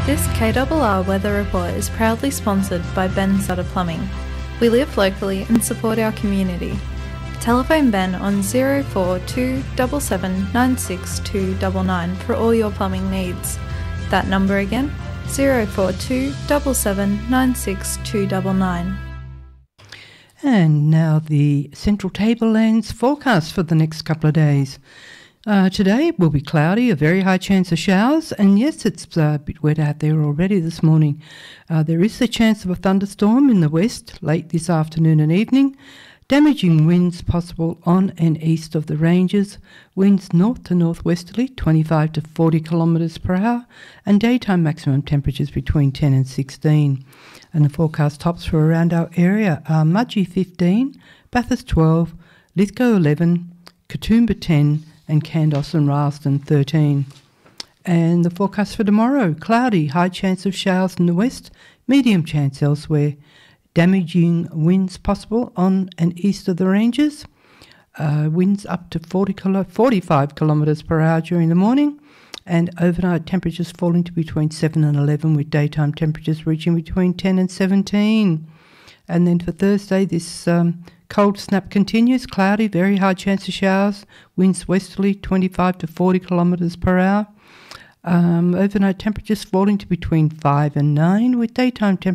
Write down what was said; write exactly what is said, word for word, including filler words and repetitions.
This K R R weather report is proudly sponsored by Ben Sutter Plumbing. We live locally and support our community. Telephone Ben on zero four two seven seven nine six two nine nine for all your plumbing needs. That number again, zero four two seven seven nine six two nine nine. And now the Central Tablelands forecast for the next couple of days. Uh, today will be cloudy, a very high chance of showers, and yes, it's uh, a bit wet out there already this morning. Uh, there is the chance of a thunderstorm in the west late this afternoon and evening. Damaging winds possible on and east of the ranges. Winds north to northwesterly, twenty-five to forty kilometres per hour, and daytime maximum temperatures between ten and sixteen. And the forecast tops for around our area are Mudgee fifteen, Bathurst twelve, Lithgow eleven, Katoomba ten, and Kandos and Rylstone thirteen. And the forecast for tomorrow, cloudy, high chance of showers in the west, medium chance elsewhere. Damaging winds possible on and east of the ranges. Uh, winds up to forty, forty-five kilometres per hour during the morning, and overnight temperatures falling to between seven and eleven, with daytime temperatures reaching between ten and seventeen. And then for Thursday, this um, cold snap continues, cloudy, very high chance of showers, winds westerly twenty-five to forty kilometres per hour. Um, overnight temperatures falling to between five and nine, with daytime temperatures